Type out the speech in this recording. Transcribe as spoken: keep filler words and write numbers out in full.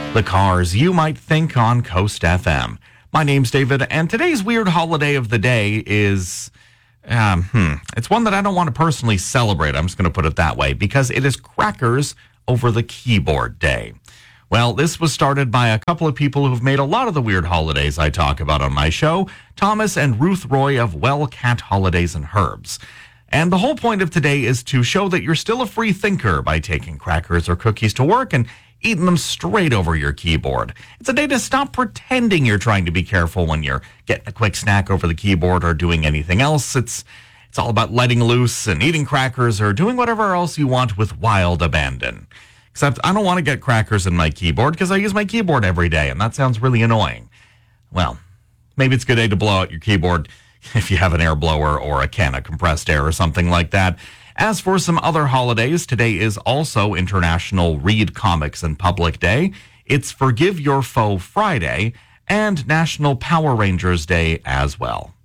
The Cars You Might Think on Coast F M. My name's David, and today's weird holiday of the day is, um, hmm, it's one that I don't want to personally celebrate. I'm just going to put it that way, because it is Crackers Over the Keyboard Day. Well, this was started by a couple of people who've made a lot of the weird holidays I talk about on my show, Thomas and Ruth Roy of Well Cat Holidays and Herbs. And the whole point of today is to show that you're still a free thinker by taking crackers or cookies to work and eating them straight over your keyboard. It's a day to stop pretending you're trying to be careful when you're getting a quick snack over the keyboard or doing anything else. It's it's all about letting loose and eating crackers or doing whatever else you want with wild abandon. Except I don't want to get crackers in my keyboard because I use my keyboard every day, and that sounds really annoying. Well, maybe it's a good day to blow out your keyboard if you have an air blower or a can of compressed air or something like that. As for some other holidays, today is also International Read Comics in Public Day. It's Forgive Your Foe Friday and National Power Rangers Day as well.